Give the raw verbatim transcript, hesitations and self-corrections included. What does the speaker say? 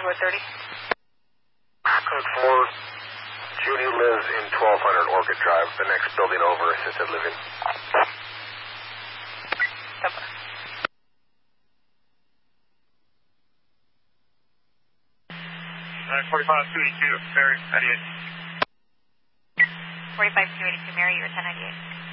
Redwood thirty. Code four, Judy lives in twelve hundred Orchid Drive, the next building over, assisted living. Number. Uh, forty-five two eighty-two, Mary, ninety-eight. forty-five two eighty-two, Mary, you're ten ninety-eight.